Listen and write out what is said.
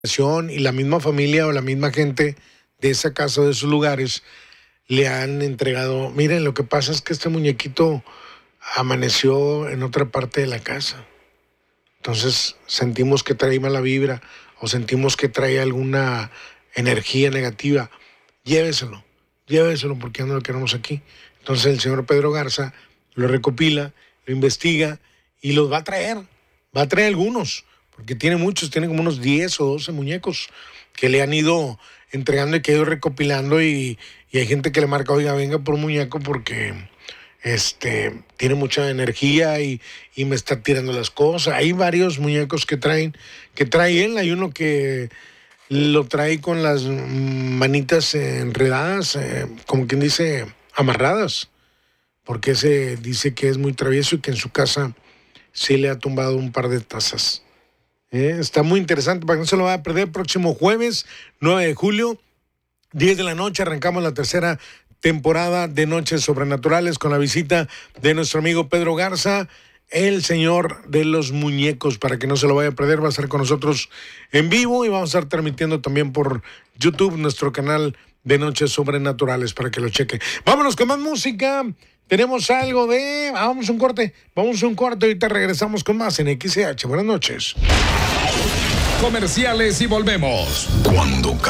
Y la misma familia o la misma gente de esa casa o de esos lugares le han entregado, miren, lo que pasa es que este muñequito amaneció en otra parte de la casa. Entonces sentimos que trae mala vibra o sentimos que trae alguna energía negativa. Lléveselo porque ya no lo queremos aquí. Entonces el señor Pedro Garza lo recopila, lo investiga y los va a traer. Va a traer algunos, porque tiene muchos, tiene como unos 10 o 12 muñecos que le han ido entregando y que ha ido recopilando y hay gente que le marca, oiga, venga por un muñeco porque tiene mucha energía y me está tirando las cosas. Hay varios muñecos que trae él. Hay uno que lo trae con las manitas enredadas, como quien dice, amarradas, porque ese dice que es muy travieso y que en su casa sí le ha tumbado un par de tazas. Está muy interesante, para que no se lo vaya a perder. Próximo jueves, 9 de julio, 10 de la noche, arrancamos la tercera temporada de Noches Sobrenaturales con la visita de nuestro amigo Pedro Garza, el señor de los muñecos. Para que no se lo vaya a perder, va a estar con nosotros en vivo y vamos a estar transmitiendo también por YouTube, nuestro canal de Noches Sobrenaturales, para que lo cheque. Vámonos con más música. Tenemos algo de... vamos a un corte y ahorita regresamos con más en XH. Buenas noches. Comerciales y volvemos. Cuando